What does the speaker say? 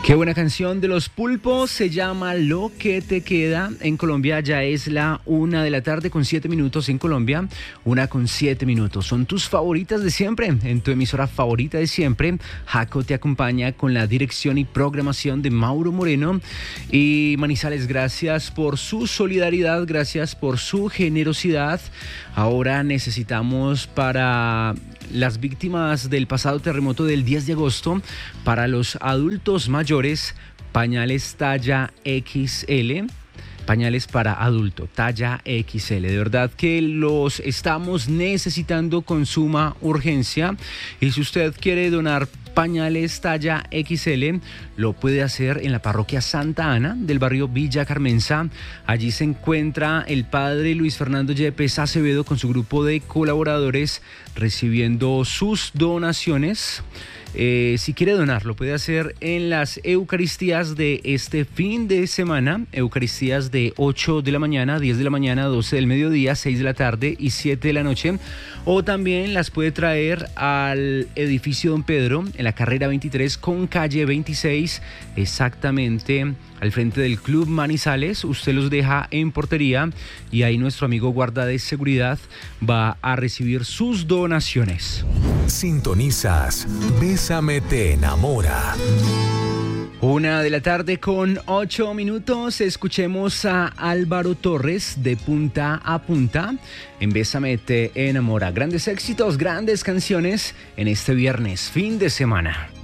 Qué buena canción de Los Pulpos, se llama Lo que te queda. En Colombia ya es la 1:07 p.m. en Colombia, 1:07 p.m. Son tus favoritas de siempre, en tu emisora favorita de siempre. Jaco te acompaña con la dirección y programación de Mauro Moreno. Y Manizales, gracias por su solidaridad, gracias por su generosidad. Ahora necesitamos para las víctimas del pasado terremoto del 10 de agosto, para los adultos mayores, pañales talla XL, pañales para adulto, talla XL. De verdad que los estamos necesitando con suma urgencia. Y si usted quiere donar pañales talla XL, lo puede hacer en la parroquia Santa Ana del barrio Villa Carmenza. Allí se encuentra el padre Luis Fernando Yepes Acevedo con su grupo de colaboradores recibiendo sus donaciones. Si quiere donar, lo puede hacer en las Eucaristías de este fin de semana. Eucaristías de 8 de la mañana, 10 de la mañana, 12 del mediodía, 6 de la tarde y 7 de la noche. O también las puede traer al edificio Don Pedro, en la carrera 23 con calle 26, exactamente al frente del Club Manizales. Usted los deja en portería y ahí nuestro amigo guarda de seguridad va a recibir sus donaciones. Sintonizas Bésame te enamora. 1:08 p.m. Escuchemos a Álvaro Torres de Punta a Punta en Bésame te enamora. Grandes éxitos, grandes canciones en este viernes, fin de semana.